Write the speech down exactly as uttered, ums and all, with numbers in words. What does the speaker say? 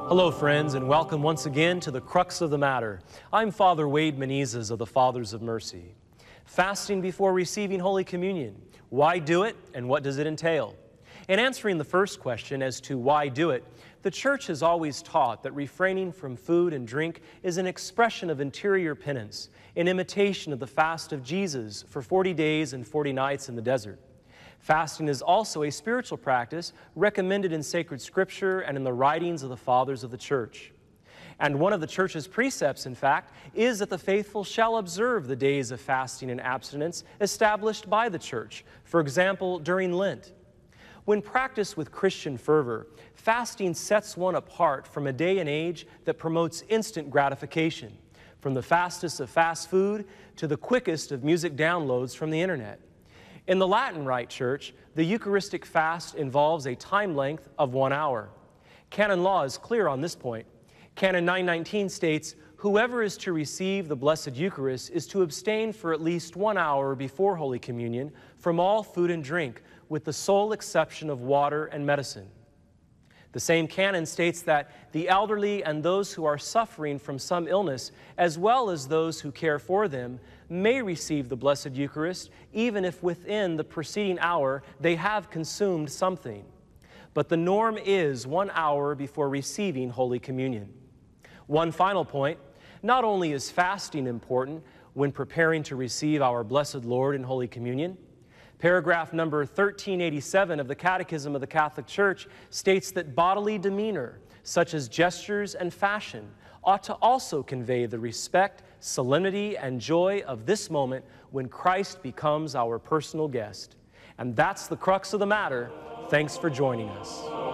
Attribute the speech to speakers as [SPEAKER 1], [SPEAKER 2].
[SPEAKER 1] Hello, friends, and welcome once again to the crux of the matter. I'm Father Wade Menezes of the Fathers of Mercy. Fasting before receiving Holy Communion. Why do it, and what does it entail? In answering the first question as to why do it, the Church has always taught that refraining from food and drink is an expression of interior penance, in imitation of the fast of Jesus for forty days and forty nights in the desert. Fasting is also a spiritual practice recommended in sacred scripture and in the writings of the Fathers of the Church. And one of the Church's precepts, in fact, is that the faithful shall observe the days of fasting and abstinence established by the Church, for example, during Lent. When practiced with Christian fervor, fasting sets one apart from a day and age that promotes instant gratification, from the fastest of fast food to the quickest of music downloads from the internet. In the Latin Rite Church, the Eucharistic fast involves a time length of one hour. Canon law is clear on this point. Canon nine nineteen states, "Whoever is to receive the Blessed Eucharist is to abstain for at least one hour before Holy Communion from all food and drink, with the sole exception of water and medicine." The same canon states that the elderly and those who are suffering from some illness, as well as those who care for them, may receive the Blessed Eucharist, even if within the preceding hour they have consumed something. But the norm is one hour before receiving Holy Communion. One final point, not only is fasting important when preparing to receive our Blessed Lord in Holy Communion, paragraph number thirteen eighty-seven of the Catechism of the Catholic Church states that bodily demeanor, such as gestures and fashion, ought to also convey the respect, solemnity, and joy of this moment when Christ becomes our personal guest. And that's the crux of the matter. Thanks for joining us.